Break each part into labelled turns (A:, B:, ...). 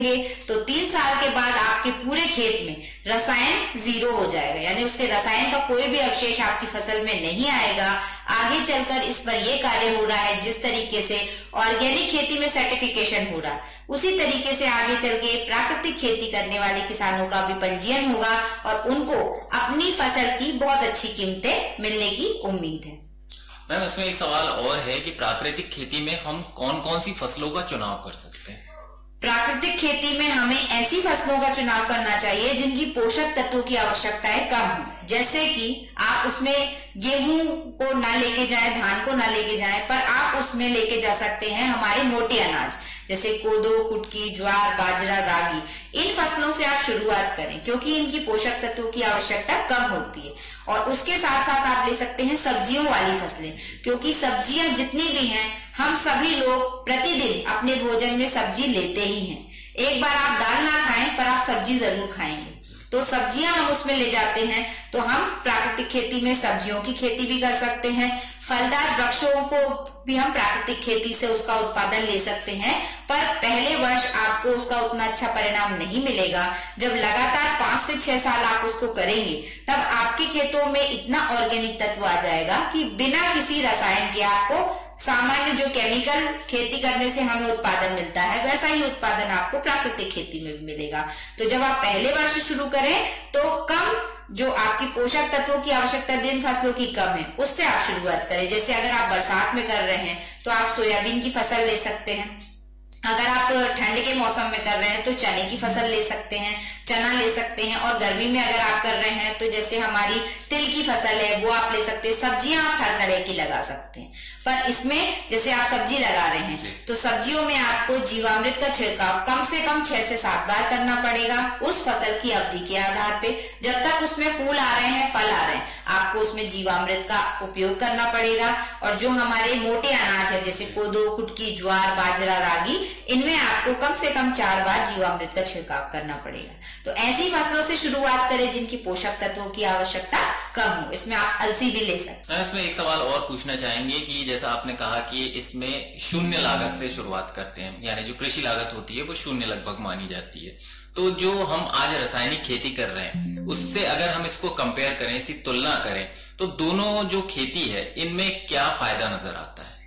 A: तो 3 साल के बाद आपके पूरे खेत में रसायन जीरो हो जाएगा, यानी उसके रसायन का कोई भी अवशेष आपकी फसल में नहीं आएगा। आगे चलकर इस पर यह कार्य हो रहा है, जिस तरीके से ऑर्गेनिक खेती में सर्टिफिकेशन हो रहा है, उसी तरीके से आगे चल के प्राकृतिक खेती करने वाले किसानों का भी पंजीयन होगा और उनको अपनी फसल की बहुत अच्छी कीमतें मिलने की उम्मीद है।
B: मैम, इसमें एक सवाल और है कि प्राकृतिक खेती में हम कौन कौन सी फसलों का चुनाव कर सकते हैं?
A: प्राकृतिक खेती में हमें ऐसी फसलों का चुनाव करना चाहिए जिनकी पोषक तत्वों की आवश्यकताएं कम हो। जैसे कि आप उसमें गेहूं को ना लेके जाए, धान को ना लेके जाए, पर आप उसमें लेके जा सकते हैं हमारे मोटे अनाज जैसे कोदो, कुटकी, ज्वार, बाजरा, रागी। इन फसलों से आप शुरुआत करें क्योंकि इनकी पोषक तत्वों की आवश्यकता कम होती है। और उसके साथ साथ आप ले सकते हैं सब्जियों वाली फसलें, क्योंकि सब्जियां जितनी भी हैं हम सभी लोग प्रतिदिन अपने भोजन में सब्जी लेते ही हैं। एक बार आप दाल ना खाएं पर आप सब्जी जरूर खाएंगे, तो सब्जियां हम उसमें ले जाते हैं। तो हम प्राकृतिक खेती में सब्जियों की खेती भी कर सकते हैं। फलदार वृक्षों को भी हम प्राकृतिक खेती से उसका उत्पादन ले सकते हैं, पर पहले वर्ष आपको उसका उतना अच्छा परिणाम नहीं मिलेगा। जब लगातार 5 से 6 साल आप उसको करेंगे तब आपके खेतों में इतना ऑर्गेनिक तत्व आ जाएगा कि बिना किसी रसायन के आपको सामान्य जो केमिकल खेती करने से हमें उत्पादन मिलता है वैसा ही उत्पादन आपको प्राकृतिक खेती में भी मिलेगा। तो जब आप पहले वर्ष शुरू करें तो कम जो आपकी पोषक तत्वों की आवश्यकता जिन फसलों की कम है उससे आप शुरुआत करें। जैसे अगर आप बरसात में कर रहे हैं तो आप सोयाबीन की फसल ले सकते हैं। अगर आप ठंड के मौसम में कर रहे हैं तो चने की फसल ले सकते हैं, चना ले सकते हैं। और गर्मी में अगर आप कर रहे हैं तो जैसे हमारी तिल की फसल है वो आप ले सकते हैं। सब्जियां आप हर तरह की लगा सकते हैं, पर इसमें जैसे आप सब्जी लगा रहे हैं तो सब्जियों में आपको जीवामृत का छिड़काव कम से कम 6 से 7 बार करना पड़ेगा उस फसल की अवधि के आधार पे। जब तक उसमें फूल आ रहे हैं, फल आ रहे हैं, आपको उसमें जीवामृत का उपयोग करना पड़ेगा। और जो हमारे मोटे अनाज है जैसे कोदो, कुटकी, ज्वार, बाजरा, रागी, इनमें आपको कम से कम 4 बार जीवामृत का छिड़काव करना पड़ेगा। तो ऐसी फसलों से शुरुआत करें जिनकी पोषक तत्वों की आवश्यकता कम हो। इसमें आप अलसी भी ले सकते हैं।
B: इसमें एक सवाल और पूछना चाहेंगे कि जैसा आपने कहा कि इसमें शून्य लागत से शुरुआत करते हैं, यानी जो कृषि लागत होती है वो शून्य लगभग मानी जाती है। तो जो हम आज रासायनिक खेती कर रहे हैं उससे अगर हम इसको कंपेयर करें, इसकी तुलना करें, तो दोनों जो खेती है इनमें क्या फायदा नजर आता है?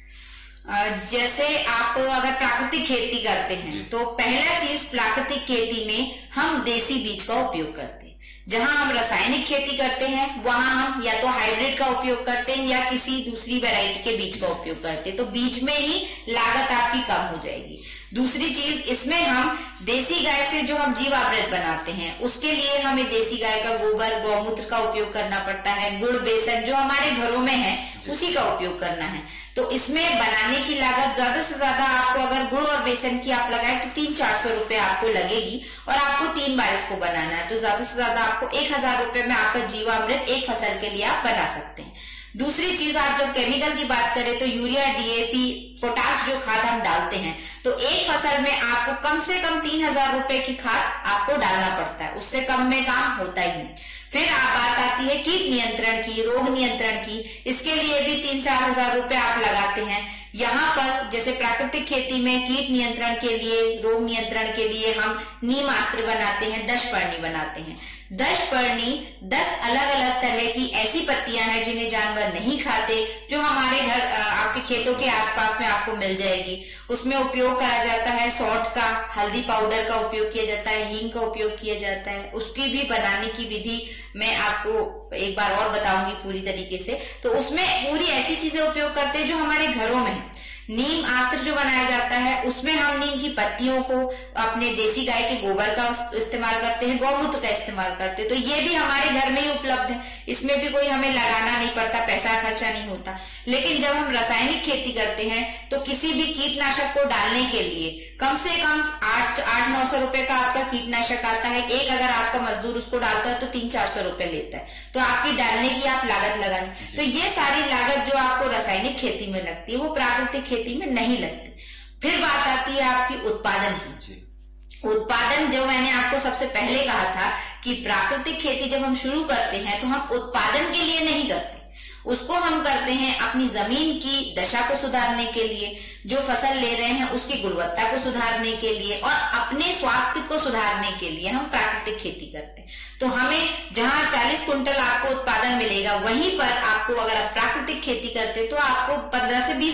A: जैसे आप अगर प्राकृतिक खेती करते हैं तो पहला चीज प्राकृतिक खेती में हम देसी बीज का उपयोग करते हैं। जहां हम रासायनिक खेती करते हैं वहां हम या तो हाइब्रिड का उपयोग करते हैं या किसी दूसरी वैरायटी के बीज का उपयोग करते हैं, तो बीज में ही लागत आपकी कम हो जाएगी। दूसरी चीज, इसमें हम देसी गाय से जो हम जीवामृत बनाते हैं उसके लिए हमें देसी गाय का गोबर, गौमूत्र का उपयोग करना पड़ता है। गुड़, बेसन जो हमारे घरों में है उसी का उपयोग करना है। तो इसमें बनाने की लागत ज्यादा से ज्यादा आपको अगर गुड़ और बेसन की आप लगाए तो 300-400 रुपए आपको लगेगी और आपको 3 बार इसको बनाना है, तो ज्यादा से ज्यादा आपको 1000 रुपए में आपका जीवामृत एक फसल के लिए आप बना सकते हैं। दूसरी चीज, आप जब केमिकल की बात करें तो यूरिया, डीएपी, पोटाश जो खाद हम डालते हैं तो एक फसल में आपको कम से कम 3000 रुपए की खाद आपको डालना पड़ता है, उससे कम में काम होता ही नहीं। फिर बात आती है कीट नियंत्रण की, रोग नियंत्रण की, इसके लिए भी 3-4 हजार रुपए आप लगाते हैं। यहाँ पर जैसे प्राकृतिक खेती में कीट नियंत्रण के लिए, रोग नियंत्रण के लिए हम नीमास्त्र बनाते हैं, दशपर्णी बनाते हैं। दशपर्णी 10 अलग अलग तरह की ऐसी पत्तियां हैं जिन्हें जानवर नहीं खाते, जो हमारे घर आपके खेतों के आसपास में आपको मिल जाएगी। उसमें उपयोग करा जाता है सौंठ का, हल्दी पाउडर का उपयोग किया जाता है, हींग का उपयोग किया जाता है। उसकी भी बनाने की विधि मैं आपको एक बार और बताऊंगी पूरी तरीके से। तो उसमें पूरी ऐसी चीजें उपयोग करते हैं जो हमारे घरों में है। नीम आस्त्र जो बनाया जाता है उसमें हम नीम की पत्तियों को अपने देसी गाय के गोबर का इस्तेमाल करते हैं, गौमूत्र का इस्तेमाल करते हैं। तो ये भी हमारे घर में ही उपलब्ध है, इसमें भी कोई हमें लगाना नहीं पड़ता, पैसा खर्चा नहीं होता। लेकिन जब हम रासायनिक खेती करते हैं तो किसी भी कीटनाशक को डालने के लिए कम से कम 800-900 रुपए का आपका कीटनाशक आता है। एक अगर आपका मजदूर उसको डालता है तो 300-400 रुपए लेता है, तो आपकी डालने की आप लागत लगाने। तो ये सारी लागत जो आपको रासायनिक खेती में लगती है वो प्राकृतिक खेती में नहीं लगती। फिर बात आती है आपकी उत्पादन की। उत्पादन जो मैंने आपको सबसे पहले कहा था कि प्राकृतिक खेती जब हम शुरू करते हैं तो हम उत्पादन के लिए नहीं करते, उसको हम करते हैं अपनी जमीन की दशा को सुधारने के लिए, जो फसल ले रहे हैं उसकी गुणवत्ता को सुधारने के लिए और अपने स्वास्थ्य को सुधारने के लिए हम प्राकृतिक खेती करते हैं। तो हमें जहां 40 कुंटल आपको उत्पादन मिलेगा, वहीं पर आपको अगर आप प्राकृतिक खेती करते तो आपको 15 से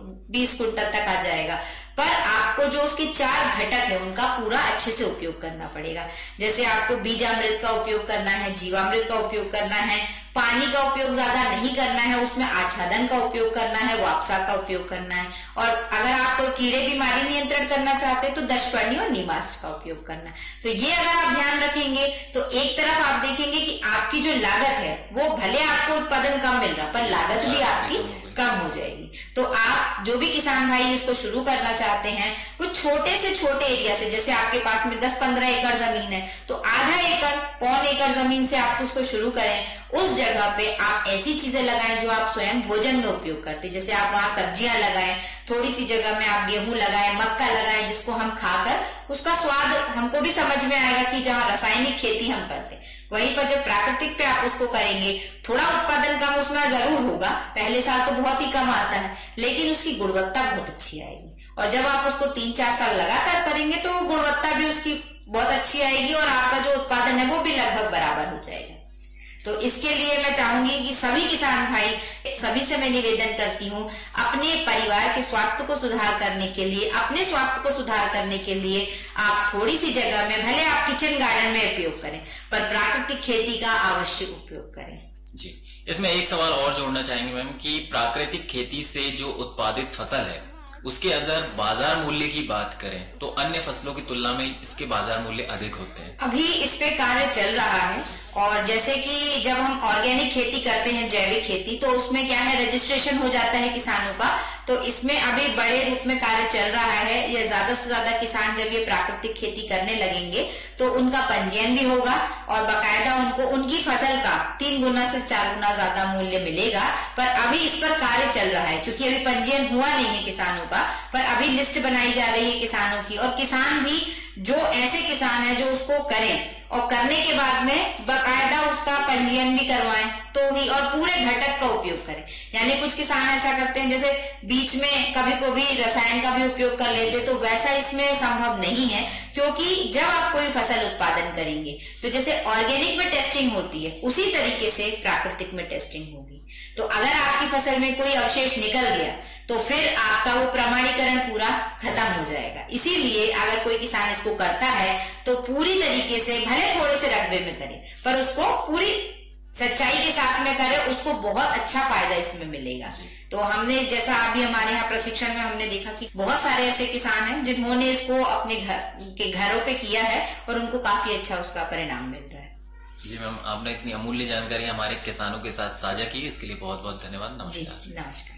A: 20 कुंटल तक आ जाएगा। पर आपको जो उसके 4 घटक है उनका पूरा अच्छे से उपयोग करना पड़ेगा। जैसे आपको बीजामृत का उपयोग करना है, जीवामृत का उपयोग करना है, पानी का उपयोग ज्यादा नहीं करना है, उसमें आच्छादन का उपयोग करना है, वापसा का उपयोग करना है, और अगर आप कीड़े बीमारी नियंत्रण करना चाहते हैं तो दशपर्णी और नीमास्त्र का उपयोग करना है। तो ये अगर आप ध्यान रखेंगे तो एक तरफ आप देखेंगे कि आपकी जो लागत है वो भले आपको उत्पादन कम मिल रहा पर लागत भी आपकी कम हो जाएगी। तो आप जो भी किसान भाई इसको शुरू करना चाहते हैं, कुछ छोटे से छोटे एरिया से, जैसे आपके पास में 10-15 एकड़ जमीन है तो आधा एकड़, पौन एकड़ जमीन से आप उसको शुरू करें। उस जगह पे आप ऐसी चीजें लगाएं जो आप स्वयं भोजन में उपयोग करते हैं। जैसे आप वहां सब्जियां लगाएं, थोड़ी सी जगह में आप गेहूं लगाएं, मक्का लगाएं, जिसको हम खाकर उसका स्वाद हमको भी समझ में आएगा कि जहां रासायनिक खेती हम करते हैं, वहीं पर जब प्राकृतिक पे आप उसको करेंगे, थोड़ा उत्पादन कम उसमें जरूर होगा, पहले साल तो बहुत ही कम आता है, लेकिन उसकी गुणवत्ता बहुत अच्छी आएगी। और जब आप उसको 3-4 साल लगातार करेंगे तो वो गुणवत्ता भी उसकी बहुत अच्छी आएगी और आपका जो उत्पादन है वो भी लगभग बराबर हो जाएगा। तो इसके लिए मैं चाहूंगी कि सभी किसान भाई, सभी से मैं निवेदन करती हूँ, अपने परिवार के स्वास्थ्य को सुधार करने के लिए, अपने स्वास्थ्य को सुधार करने के लिए आप थोड़ी सी जगह में, भले आप किचन गार्डन में उपयोग करें, पर प्राकृतिक खेती का अवश्य उपयोग करें।
B: जी, इसमें एक सवाल और जोड़ना चाहेंगे मैम कि प्राकृतिक खेती से जो उत्पादित फसल है उसके अगर बाजार मूल्य की बात करें तो अन्य फसलों की तुलना में इसके बाजार मूल्य अधिक होते हैं।
A: अभी इस पे कार्य चल रहा है, और जैसे कि जब हम ऑर्गेनिक खेती करते हैं, जैविक खेती, तो उसमें क्या है, रजिस्ट्रेशन हो जाता है किसानों का। तो इसमें अभी बड़े रूप में कार्य चल रहा है। ये ज्यादा से ज्यादा किसान जब ये प्राकृतिक खेती करने लगेंगे तो उनका पंजीयन भी होगा और बाकायदा उनको उनकी फसल का 3 गुना से 4 गुना ज्यादा मूल्य मिलेगा। पर अभी इस पर कार्य चल रहा है, क्योंकि अभी पंजीयन हुआ नहीं है किसानों का, पर अभी लिस्ट बनाई जा रही है किसानों की। और किसान भी, जो ऐसे किसान है जो उसको करें और करने के बाद में बाकायदा उसका पंजीयन भी करवाएं तो ही, और पूरे घटक का उपयोग करें। यानी कुछ किसान ऐसा करते हैं जैसे बीच में कभी कभी रसायन का भी उपयोग कर लेते, तो वैसा इसमें संभव नहीं है। क्योंकि जब आप कोई फसल उत्पादन करेंगे तो जैसे ऑर्गेनिक में टेस्टिंग होती है, उसी तरीके से प्राकृतिक में टेस्टिंग होगी। तो अगर आपकी फसल में कोई अवशेष निकल गया तो फिर आपका वो प्रमाणीकरण पूरा खत्म हो जाएगा। इसीलिए अगर कोई किसान इसको करता है तो पूरी तरीके से, भले थोड़े से रकबे में करे, पर उसको पूरी सच्चाई के साथ में करे, उसको बहुत अच्छा फायदा इसमें मिलेगा। तो हमने, जैसा अभी हमारे यहाँ प्रशिक्षण में हमने देखा कि बहुत सारे ऐसे किसान हैं जिन्होंने इसको अपने घरों पे किया है और उनको काफी अच्छा उसका परिणाम मिल रहा है।
B: जी मैम, आपने इतनी अमूल्य जानकारी हमारे किसानों के साथ साझा की, इसके लिए बहुत बहुत धन्यवाद। नमस्कार।
A: नमस्कार।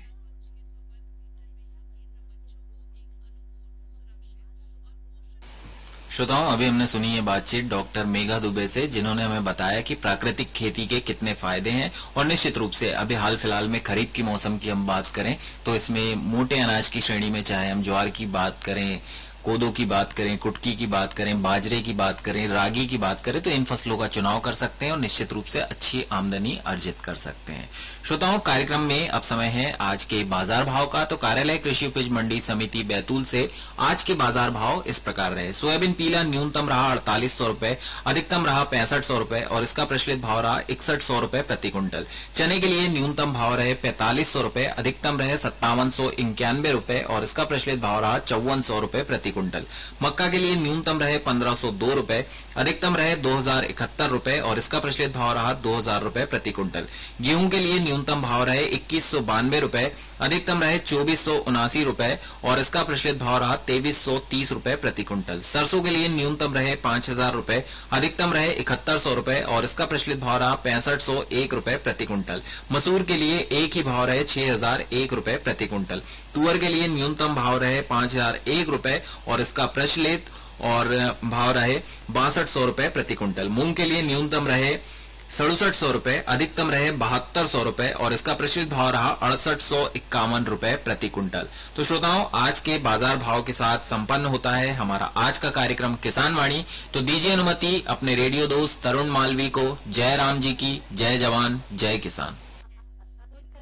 B: श्रोताओं, अभी हमने सुनी है बातचीत डॉक्टर मेघा दुबे से, जिन्होंने हमें बताया कि प्राकृतिक खेती के कितने फायदे हैं। और निश्चित रूप से अभी हाल फिलहाल में खरीफ की मौसम की हम बात करें तो इसमें मोटे अनाज की श्रेणी में, चाहे हम ज्वार की बात करें, कोदो की बात करें, कुटकी की बात करें, बाजरे की बात करें, रागी की बात करें, तो इन फसलों का चुनाव कर सकते हैं और निश्चित रूप से अच्छी आमदनी अर्जित कर सकते हैं। श्रोताओं, कार्यक्रम में अब समय है आज के बाजार भाव का। तो कार्यालय कृषि उपज मंडी समिति बैतूल से आज के बाजार भाव इस प्रकार रहे। सोयाबीन पीला न्यूनतम रहा 4800 रुपए, अधिकतम रहा 6500 रुपए और इसका प्रचलित भाव रहा 6100 रुपए प्रति क्विंटल। चने के लिए न्यूनतम भाव रहे 4500 रुपए, अधिकतम रहे 5791 रुपए और इसका प्रचलित भाव रहा 5400 रुपए प्रति क्विंटल। मक्का के लिए न्यूनतम रहे 1502 रुपए, अधिकतम रहे 2071 रुपए और इसका प्रचलित भाव रहा 2000 रुपए प्रति क्विंटल। गेहूं के लिए न्यूनतम भाव रहे 2192 रुपए, अधिकतम रहे 2479 रुपए और इसका प्रचलित भाव रहा 2330 रुपए प्रति क्विंटल। सरसों के लिए न्यूनतम रहे 5000 रुपए, अधिकतम रहे 7100 रुपए और इसका प्रचलित भाव रहा 6501 रुपए प्रति क्विंटल। मसूर के लिए एक ही भाव रहे 6001 रुपए प्रति क्विंटल। तुअर के लिए न्यूनतम भाव रहे 5001 रुपए और इसका प्रचलित और भाव रहे 6200 रुपए प्रति क्विंटल। मूंग के लिए न्यूनतम रहे 6700 रुपए, अधिकतम रहे 7200 रुपए और इसका प्रचलित भाव रहा 6851 रुपए प्रति क्विंटल। तो श्रोताओं, आज के बाजार भाव के साथ संपन्न होता है हमारा आज का कार्यक्रम किसान वाणी। तो दीजिए अनुमति अपने रेडियो दोस्त तरुण मालवी को जय राम जी की जय जवान जय किसान।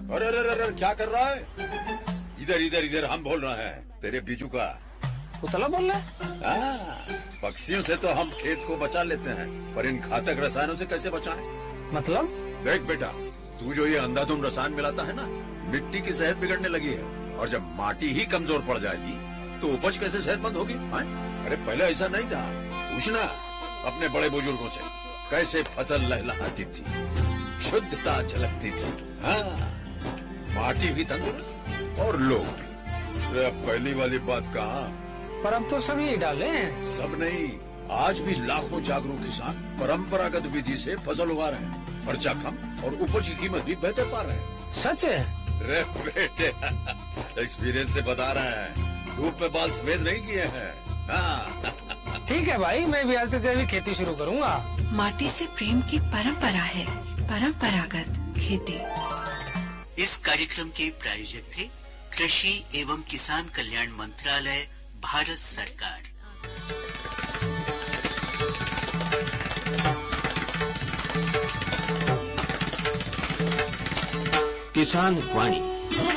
C: अरे अरे अरे क्या कर रहा है? इधर इधर इधर, हम बोल रहे हैं तेरे बीजू का।
D: उतला बोल रहा है?
C: पक्षियों से तो हम खेत को बचा लेते हैं, पर इन घातक रसायनों से कैसे बचाएं?
D: मतलब?
C: देख बेटा, तू जो ये अंधाधुंध रसायन मिलाता है ना, मिट्टी की सेहत बिगड़ने लगी है। और जब माटी ही कमजोर पड़ जाएगी तो उपज कैसे सेहतमंद होगी? अरे पहले ऐसा नहीं था। पूछना अपने बड़े बुजुर्गों से, कैसे फसल लहलहाती थी, शुद्धता झलकती थी। हाँ, माटी भी तंदुरुस्त और लोग भी। अब पहली वाली बात कहाँ?
D: पर अब तो सभी डाले हैं।
C: सब नहीं, आज भी लाखों जागरूक किसान परंपरागत विधि से फसल उगा रहे हैं। खर्चा कम और उपज की कीमत भी बेहतर पा रहे हैं।
D: सच है?
C: रे बेटे, एक्सपीरियंस से बता रहे हैं, धूप में बाल सफेद नहीं किए हैं। हाँ।
D: ठीक है भाई, मैं भी आज से जैविक खेती शुरू करूंगा।
E: माटी से प्रेम की परंपरा है परंपरागत खेती।
F: इस कार्यक्रम के प्रायोजक थे कृषि एवं किसान कल्याण मंत्रालय, भारत सरकार।
G: किसान वाणी।